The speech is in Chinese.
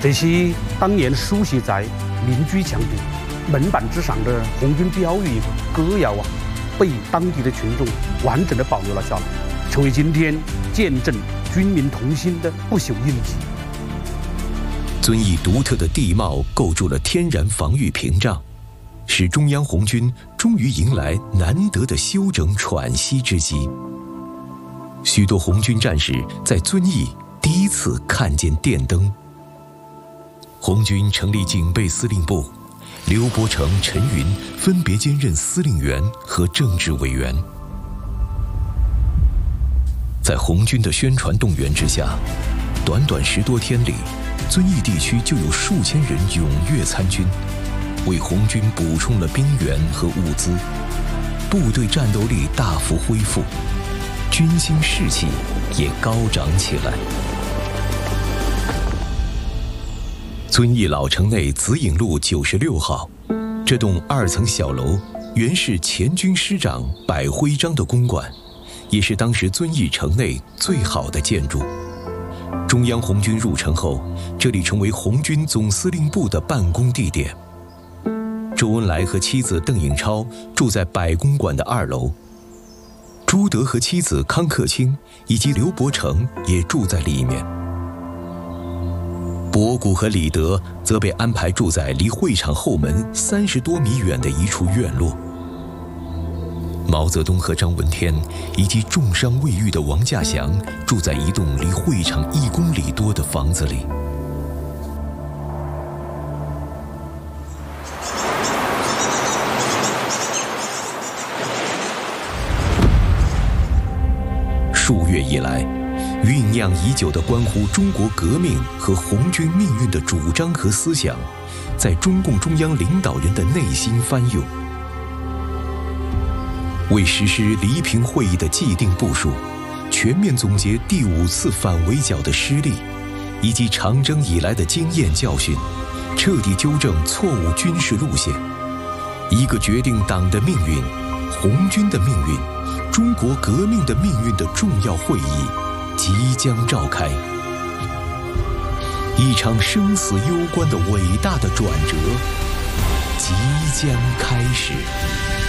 这些当年书写在邻居墙壁、门板之上的红军标语、歌谣啊，被当地的群众完整的保留了下来，成为今天见证军民同心的不朽印记。 遵义独特的地貌构筑了天然防御屏障，使中央红军终于迎来难得的休整喘息之机。许多红军战士在遵义第一次看见电灯。红军成立警备司令部，刘伯承、陈云分别兼任司令员和政治委员。在红军的宣传动员之下，短短10多天里，遵义地区就有数千人踊跃参军，为红军补充了兵源和物资，部队战斗力大幅恢复，军心士气也高涨起来。遵义老城内紫影路96号，这栋2层小楼原是前军师长柏辉章的公馆，也是当时遵义城内最好的建筑。中央红军入城后，这里成为红军总司令部的办公地点。周恩来和妻子邓颖超住在柏公馆的2楼，朱德和妻子康克清以及刘伯承也住在里面。博古和李德则被安排住在离会场后门30多米远的一处院落。毛泽东和张闻天以及重伤未愈的王稼祥住在一栋离会场1公里多的房子里。数月以来，酝酿已久的关乎中国革命和红军命运的主张和思想，在中共中央领导人的内心翻涌。为实施黎平会议的既定部署，全面总结第5次反围剿的失利，以及长征以来的经验教训，彻底纠正错误军事路线，一个决定党的命运、红军的命运、中国革命的命运的重要会议即将召开，一场生死攸关的伟大的转折即将开始。